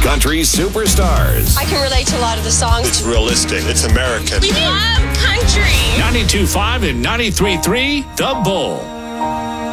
country superstars. I can relate to a lot of the songs. It's realistic. It's American. We love country. 92.5 and 93.3, The Bull.